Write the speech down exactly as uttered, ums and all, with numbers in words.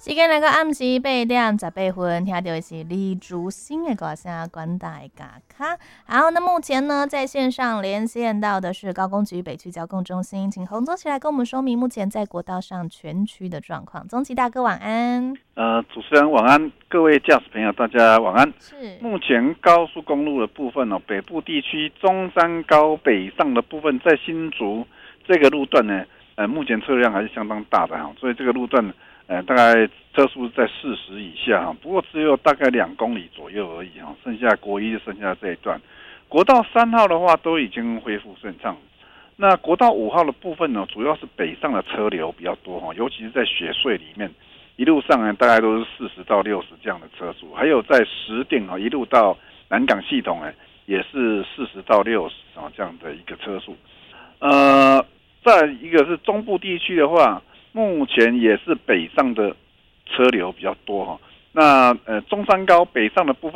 时间来到暗时八点十八分，听到的是李竹新的歌声《关大家卡》。好，那目前呢，在线上连线到的是高工局北区交通中心，请洪总起来跟我们说明目前在国道上全区的状况。总旗大哥晚安。 呃，主持人晚安，各位驾驶朋友大家晚安。 是， 目前高速公路的部分哦，北部地区中山高北上的部分，在新竹这个路段呢，呃，目前车辆还是相当大的哈，所以这个路段。呃，大概车速在四十以下哈，不过只有大概两公里左右而已哈，剩下国一剩下这一段，国道三号的话都已经恢复顺畅。那国道五号的部分呢，主要是北上的车流比较多哈，尤其是在雪隧里面，一路上呢大概都是四十到六十这样的车速，还有在石碇啊一路到南港系统呢，也是四十到六十啊这样的一个车速。呃，再一个是中部地区的话。目前也是北上的车流比较多哈，那呃中山高北上的部分。